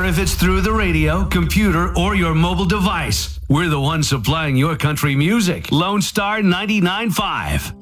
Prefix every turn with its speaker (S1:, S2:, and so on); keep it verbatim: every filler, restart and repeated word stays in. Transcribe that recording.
S1: if it's through the radio, computer, or your mobile device. We're the ones supplying your country music. Lone Star ninety-nine point five.